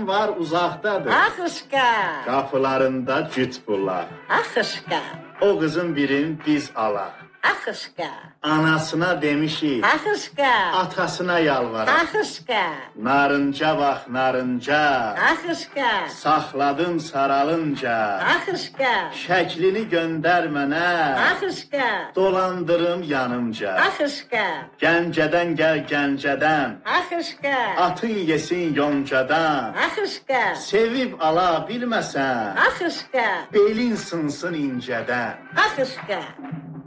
var uzaqdadır. Axışqa. Qapılarında cüt bunlar. Axışqa. O qızın birini biz alaq. Axışqa. Anasına demişik, Axışqa. atasına yalvaraq. Axışqa. Narınca bax, narınca. Axışqa. Saxladım saralınca. Axışqa. Şəklini göndər mənə. Axışqa. Dolandırım yanımca. Axışqa. Gəncədən gəl Gəncədən. Axışqa. Atın yesin yoncadan. Axışqa. Sevib ala bilməsən. Axışqa. Belin sınsın incədən. Axışqa.